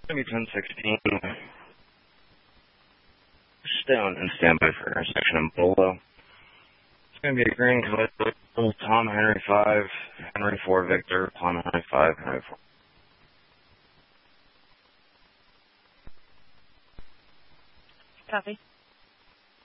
Maybe 1016. Stay on and standby for intersection in Bolo. It's going to be a green code. Tom Henry 5, Henry 4 Victor, Tom Henry 5, Henry 4. Copy.